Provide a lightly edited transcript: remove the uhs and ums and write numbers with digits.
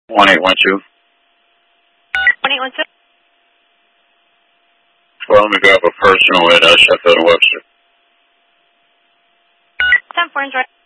1812. 1812. Well, let me grab a personal at Sheffield and Webster. 10-4, enjoy.